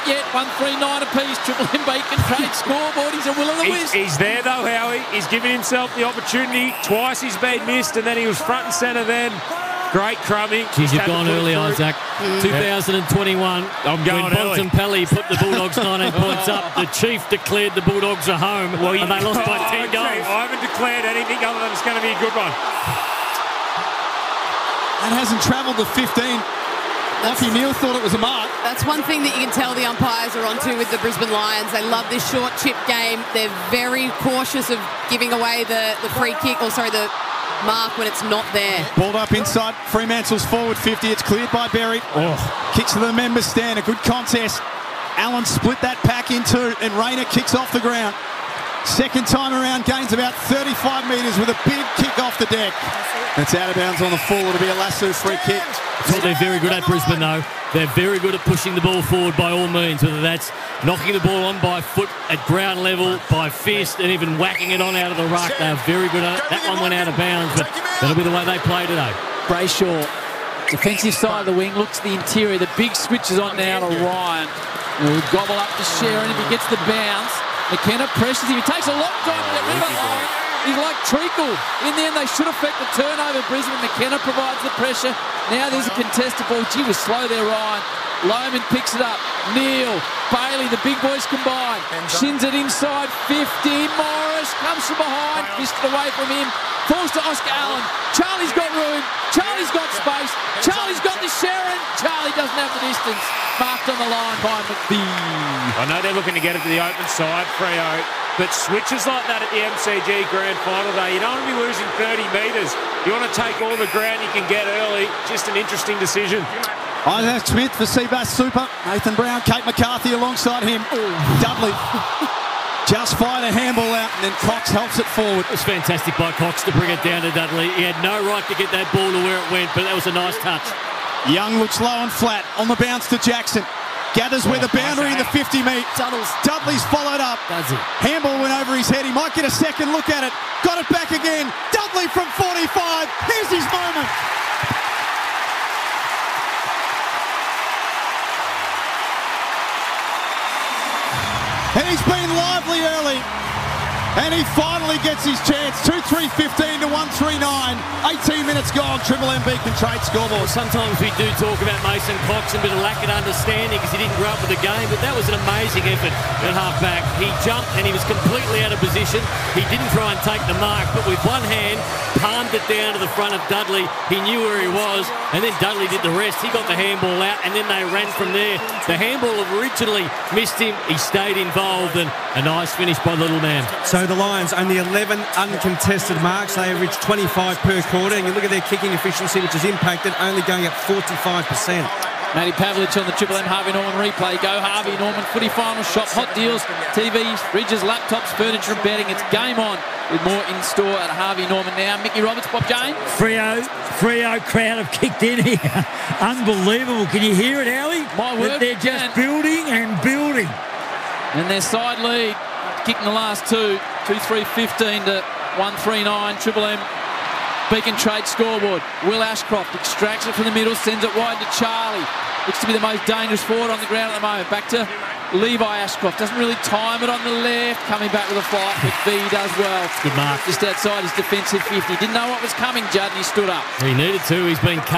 yet. 139 apiece. Triple M Beacon Trade scoreboard. He's a will of the wisp. He's there though, Howie. He's given himself the opportunity. Twice he's been missed, and then he was front and centre then. Great crumbing. Geez, you've gone early, Isaac. 2021. I'm going when early. Bontempelli put the Bulldogs 19 points up, the Chief declared the Bulldogs are home, and they lost by 10 goals. I haven't declared anything other than it's going to be a good one. And hasn't travelled the 15. Lachie Neale thought it was a mark. That's one thing that you can tell the umpires are onto with the Brisbane Lions. They love this short chip game. They're very cautious of giving away the free kick, the mark when it's not there. Balled up inside. Fremantle's forward 50. It's cleared by Berry. Kicks to the members stand. A good contest. Allen split that pack in two, and Rayner kicks off the ground. Second time around, gains about 35 metres with a big kick off the deck. It's out of bounds on the full. It'll be a Lasso free kick. That's what they're very good at, Brisbane, though. They're very good at pushing the ball forward by all means, whether that's knocking the ball on by foot at ground level, by fist, and even whacking it on out of the ruck. They're very good at it. That one went out of bounds, but that'll be the way they play today. Brayshaw, defensive side of the wing, looks to the interior. The big switch is on now to Ryan. He'll gobble up to Sharon if he gets the bounce. McKenna pressures him. He takes a long time to get rid of it. He's like treacle. In the end, they should affect the turnover. Brisbane. McKenna provides the pressure. Now there's a contested ball. Gee, was slow there, Ryan. Loman picks it up. Neale, Bailey, the big boys combine. Shins it inside 50. Morris comes from behind. Fisted away from him. Falls to Oscar Allen. Charlie's got room. Charlie's got space. Charlie's got the Sharon. Charlie doesn't have the distance. Marked on the line by McBee. I know they're looking to get it to the open side, Freo, but switches like that at the MCG Grand Final day, you don't want to be losing 30 metres. You want to take all the ground you can get early. Just an interesting decision. Isaac Smith for Seabass Super. Nathan Brown, Kate McCarthy alongside him. Dudley just fired a handball out, and then Cox helps it forward. It was fantastic by Cox to bring it down to Dudley. He had no right to get that ball to where it went, but that was a nice touch. Young looks low and flat on the bounce to Jackson. Gathers where the boundary in the 50 metre. Dudley's followed up. Does he? Handball went over his head. He might get a second look at it. Got it back again. Dudley from 45. Here's his moment. And he's been lively early. And he finally gets his chance. 2-3-15 to 1-3-9. 18 minutes gone. Triple M Beacon Trade scoreboard. Sometimes we do talk about Mason Cox and a bit of lack of understanding because he didn't grow up with the game, but that was an amazing effort at half-back. He jumped and he was completely out of position. He didn't try and take the mark, but with one hand, palmed it down to the front of Dudley. He knew where he was, and then Dudley did the rest. He got the handball out, and then they ran from there. The handball originally missed him. He stayed involved, and a nice finish by the little man. So the Lions, only 11 uncontested marks. They average 25 per quarter. And you look at their kicking efficiency, which is impacted, only going at 45%. Matty Pavlich on the Triple M Harvey Norman replay. Go Harvey Norman, footy final shop, hot deals, TVs, fridges, laptops, furniture and bedding. It's game on with more in store at Harvey Norman now. Mickey Roberts, Bob Jane. Freo crowd have kicked in here. Unbelievable. Can you hear it, Howie? My word. They're just building and building. And their side lead, kicking the last two. 2-3-15 to 1-3-9. Triple M Beacon Trade scoreboard. Will Ashcroft extracts it from the middle, sends it wide to Charlie. Looks to be the most dangerous forward on the ground at the moment. Back to Levi Ashcroft. Doesn't really time it on the left. Coming back with a fight, but B does well. Good mark. Just outside his defensive 50. Didn't know what was coming, Judd, and he stood up. He needed to. He's been